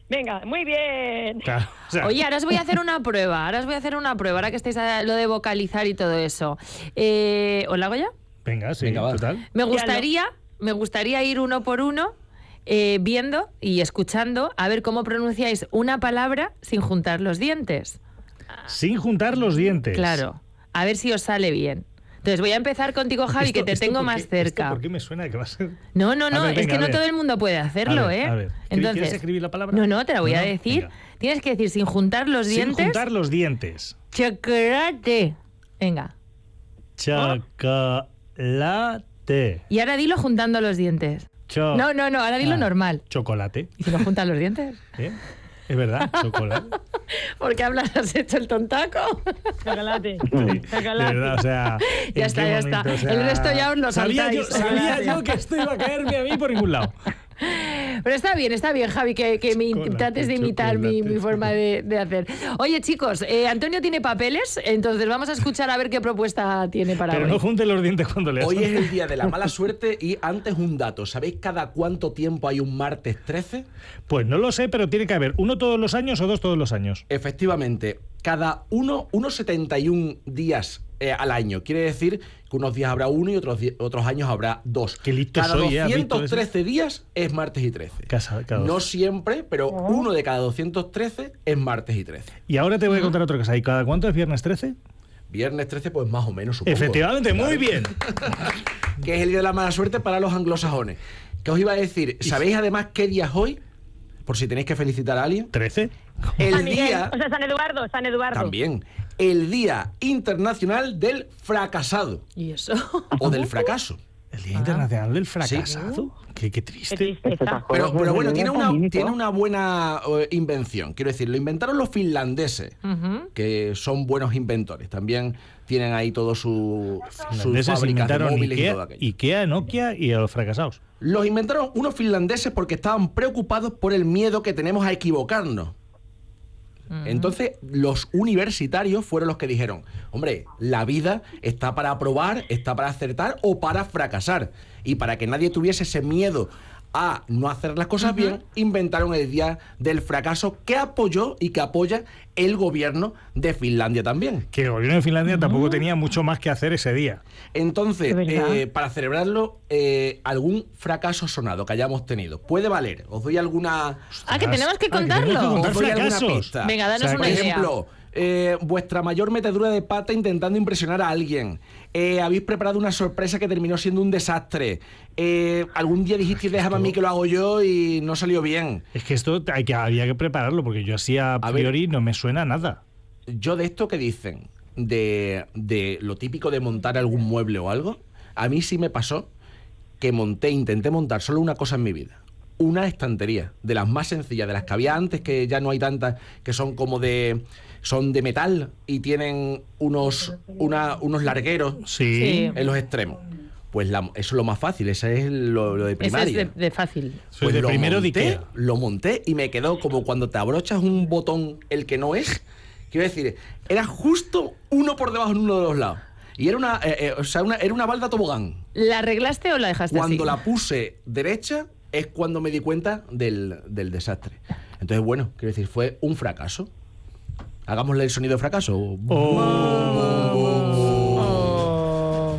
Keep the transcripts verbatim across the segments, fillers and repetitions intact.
Venga, muy bien. Claro, o sea, Oye, ahora os voy a hacer una prueba, ahora os voy a hacer una prueba, ahora que estáis a lo de vocalizar y todo eso. Eh, ¿Os la hago ya? venga, sí, Venga, va. total. Me gustaría, me gustaría ir uno por uno, eh, viendo y escuchando, a ver cómo pronunciáis una palabra sin juntar los dientes. Sin juntar los dientes. Claro, a ver si os sale bien. Entonces voy a empezar contigo, Javi, Esto- que te esto tengo por más qué- cerca. ¿Esto por qué me suena que va a ser...? No, no, A no, ver, es venga, que a no ver. todo el mundo puede hacerlo, A ver, ¿eh? a ver. Entonces, ¿Quieres escribir la palabra? No, no, te la voy No, a no, decir. venga. Tienes que decir sin juntar los Sin dientes. juntar los dientes. Chocolate. Venga. Chocolate. Y ahora dilo juntando los dientes. Cho- No, no, no, ahora dilo Ah, normal. Chocolate. ¿Y si no juntas los dientes? ¿Eh? Es verdad, chocolate. ¿Por qué hablas? ¿Has hecho el tontaco? Chocolate. Sí, de Chocolate. verdad, o sea... Ya ¿en está, qué ya está. momento? O sea, El resto ya os lo sabía yo, saltáis. sabía yo que esto iba a caerme a mí por ningún lado. Pero está bien, está bien, Javi, que, que me Chocolate, trates de imitar mi, chocolate. mi forma de, de hacer. Oye, chicos, eh, Antonio tiene papeles, entonces vamos a escuchar a ver qué propuesta tiene para Pero hoy. no junte los dientes cuando leas. Hoy es el día de la mala suerte y antes un dato. ¿Sabéis cada cuánto tiempo hay un martes trece? Pues no lo sé, pero tiene que haber uno todos los años o dos todos los años. Efectivamente, cada uno, unos setenta y un días eh, al año. Quiere decir que unos días habrá uno y otros, di- otros años habrá dos. Qué listo cada soy, ¿eh? ¿Has visto doscientos trece días es martes y trece. Casa- cada No dos. siempre, pero uno de cada doscientos trece es martes y trece. Y ahora te voy a contar otra cosa. ¿Y cada cuánto es viernes trece? Viernes trece, pues más o menos, supongo. Efectivamente, muy bien. Que es el día de la mala suerte para los anglosajones. ¿Qué os iba a decir? ¿Sabéis además qué día es hoy? Por si tenéis que felicitar a alguien. ¿trece? El San Miguel, día... o sea, San Eduardo, San Eduardo. También. El Día Internacional del Fracasado. ¿Y eso? O del fracaso. El Día Internacional del Fracasado. Qué, qué Qué triste. tristeza. Pero, pero bueno, tiene una, tiene una buena eh, invención. Quiero decir, lo inventaron los finlandeses, Ujú. que son buenos inventores. También tienen ahí todo su, sus Finlandeses fábricas de inventaron móviles y todo Ikea, aquello. Ikea, Nokia y a los fracasados. Los inventaron unos finlandeses porque estaban preocupados por el miedo que tenemos a equivocarnos. Entonces, los universitarios fueron los que dijeron, hombre, la vida está para probar, está para acertar o para fracasar. Y para que nadie tuviese ese miedo a no hacer las cosas bien, inventaron el Día del Fracaso, que apoyó y que apoya el gobierno de Finlandia también. Que el gobierno de Finlandia tampoco tenía mucho más que hacer ese día. Entonces, Es verdad. eh, para celebrarlo, eh, algún fracaso sonado que hayamos tenido. Puede valer. Os doy alguna... Ah, que tenemos que Ah, que tenemos que contarlo. contar Os doy alguna fracasos. pista. Venga, danos O sea, una Por idea. ejemplo, eh, vuestra mayor metedura de pata intentando impresionar a alguien. Eh, habéis preparado una sorpresa que terminó siendo un desastre. Eh, algún día dijisteis, déjame a mí que lo hago yo y no salió bien. Es que esto hay que, había que prepararlo, porque yo así a A priori no me suena a nada. Yo de esto que dicen, de, de lo típico de montar algún mueble o algo, a mí sí me pasó que monté, intenté montar solo una cosa en mi vida. Una estantería, de las más sencillas, de las que había antes, que ya no hay tantas, que son como de... son de metal y tienen unos, una- unos largueros Sí. Sí. en los extremos. Pues la- eso es lo más fácil, ese es lo, lo de Ese primaria. es de, de fácil. Soy de lo primero de monté, Ikea. Lo monté y me quedó como cuando te abrochas un botón el que no es. Quiero decir, era justo uno por debajo en uno de los lados. Y era una, eh, eh, o sea, una, era una balda tobogán. ¿La arreglaste o la dejaste Cuando así? la puse derecha es cuando me di cuenta del, del desastre. Entonces, bueno, quiero decir, fue un fracaso. Hagámosle el sonido de fracaso. Oh.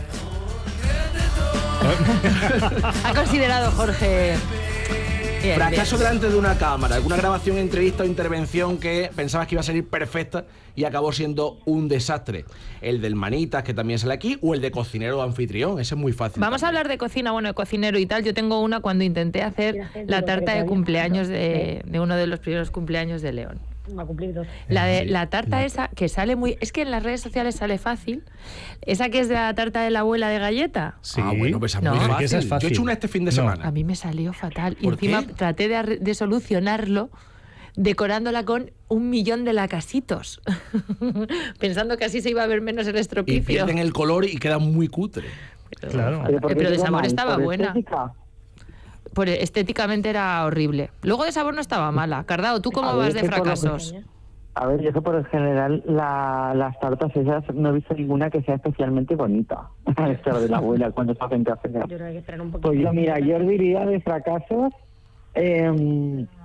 Ha considerado Jorge. Bien, Fracaso bien. delante de una cámara, alguna grabación, entrevista o intervención que pensabas que iba a salir perfecta y acabó siendo un desastre. El del Manitas, que también sale aquí, o el de cocinero o anfitrión, ese es muy fácil. Vamos a también. hablar de cocina, bueno, de cocinero y tal. Yo tengo una cuando intenté hacer la tarta de cumpleaños de, de uno de los primeros cumpleaños de León. Va a cumplir dos. La, de, Sí. la tarta esa, que sale muy... Es que en las redes sociales sale fácil. Esa que es de la tarta de la abuela de galleta. Sí. Ah, bueno, pues es No. muy Es que fácil. esa es Yo he fácil. hecho una este fin de No. semana. A mí me salió fatal. Y ¿Por encima qué? traté de, arre- de solucionarlo decorándola con un millón de lacasitos. Pensando que así se iba a ver menos el Y estropicio. pierden el color y queda muy cutre. Pero, Claro. fatal. ¿por qué Pero de quedó sabor mal? estaba ¿Por buena. estética? Por estéticamente era horrible. Luego de sabor no estaba mala. Cardao, ¿tú cómo A ver, vas de es que por lo que- fracasos? A ver, yo que por lo general la, las tartas esas no he visto ninguna que sea especialmente bonita. Esta de la abuela cuando se hacen café. Yo creo que hay que esperar un poquito. Pues yo, mira, yo diría de fracasos, eh,